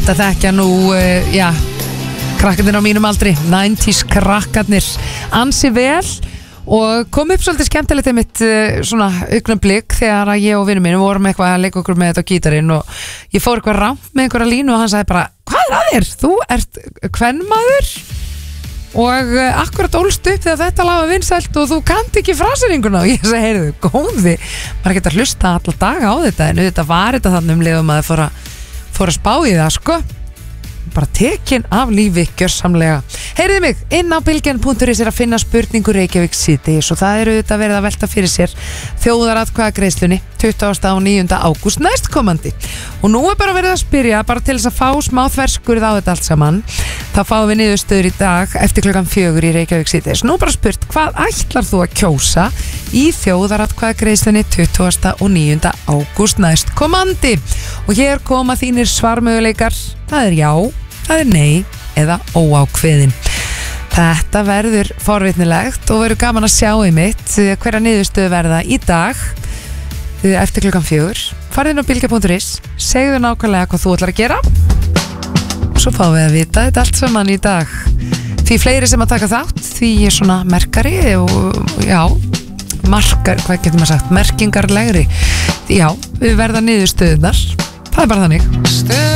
Þetta þekkja nú, krakkarnir á mínum aldri, 90s krakkarnir, ansi vel. Og kom upp svolítið skemmtilegt einmitt svona augnablik þegar að ég og vinur minn vorum eitthvað að leika okkur með þetta á gítarinn og ég fór eitthvað rámt með einhverja línu og hann sagði bara, hvað að þér? Þú ert kvenmaður og akkurat ólst upp þegar þetta lag var vinsælt og þú kannt ekki fraseringuna og ég sagði, heyrðu, góði, maður getur að hlusta alla daga á þetta en þetta var þetta þannig leið og maður fór að spá í það, sko. Bara tekin af lífi gjörsamlega. Heyriði mig, inn á bylgjan.is að finna spurningu Reykjavík síðdegis og það eru þetta verið að velta fyrir sér þjóðaratkvæðagreiðslunni 29. ágúst næstkomandi og nú bara verið að spyrja bara til þess að fá smá þverskurð á þetta allt saman. Þá fáum við niðurstöður í dag eftir klukkan 4 í Reykjavík síðdegis. Nú bara spurt, hvað ætlar þú að kjósa í þjóðaratkvæðagreiðslunni 29. ágúst næstkomandi? Og hér koma þínir svarmöguleikar. Það er já, það er nei eða óákveðin. Þetta verður forvitnilegt og verður gaman að sjá einmitt hverja niðurstöðu verða í dag eftir klukkan 4. Farðu inn á bylgja.is, segðu nákvæmlega hvað þú ætlar að gera og svo fáum við að vita þetta allt saman í dag. Því fleiri sem að taka þátt, því ég er svona merkari og hvað getur maður sagt, merkingarlegri. Já, við verða niðurstöðunar. Það er bara þannig.